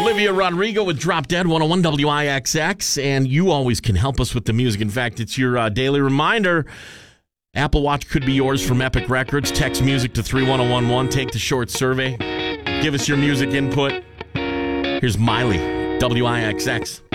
Olivia Rodrigo with Drop Dead 101 WIXX, and you always can help us with the music. In fact, it's your daily reminder. Apple Watch could be yours from Epic Records. Text music to 31011. Take the short survey. Give us your music input. Here's Miley, WIXX.